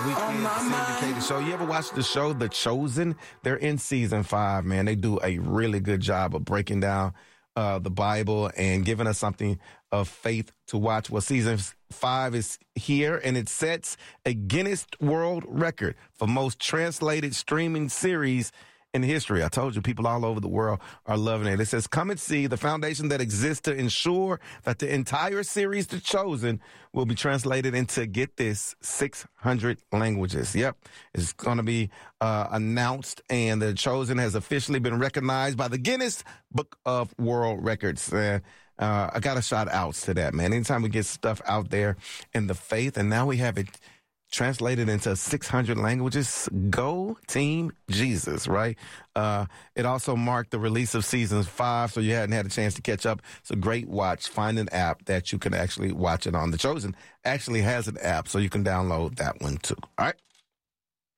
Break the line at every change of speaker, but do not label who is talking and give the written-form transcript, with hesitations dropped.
weekend syndicated show. You ever watch the show The Chosen? They're in season 5, man. They do a really good job of breaking down the Bible and giving us something of faith to watch. Well, season 5 is here, and it sets a Guinness World Record for most translated streaming series in history. I told you, people all over the world are loving it. It says, come and see the foundation that exists to ensure that the entire series, The Chosen, will be translated into, get this, 600 languages. Yep. It's going to be announced, and The Chosen has officially been recognized by the Guinness Book of World Records. I got to shout outs to that, man. Anytime we get stuff out there in the faith, and now we have it translated into 600 languages. Go Team Jesus, right? It also marked the release of season 5, so you hadn't had a chance to catch up. It's a great watch. Find an app that you can actually watch it on. The Chosen actually has an app, so you can download that one too. All right?